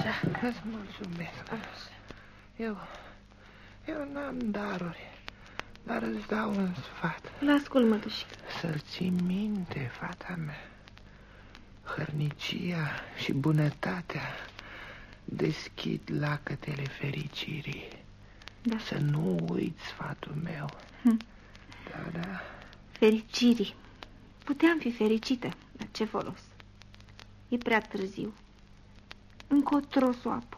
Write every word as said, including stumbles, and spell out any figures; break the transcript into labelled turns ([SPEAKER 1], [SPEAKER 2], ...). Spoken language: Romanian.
[SPEAKER 1] Da. Îți mulțumesc. Eu, eu n-am daruri, dar îți dau un sfat.
[SPEAKER 2] L-ascult, mătușică.
[SPEAKER 1] Să-l ții minte, fata mea. Hărnicia și bunătatea deschid lacătele fericirii.
[SPEAKER 2] Da.
[SPEAKER 1] Să nu uiți sfatul meu.
[SPEAKER 2] Hm.
[SPEAKER 1] Da, da.
[SPEAKER 2] Fericirii. Puteam fi fericită, dar ce folos? E prea târziu. Încotro s-o apă.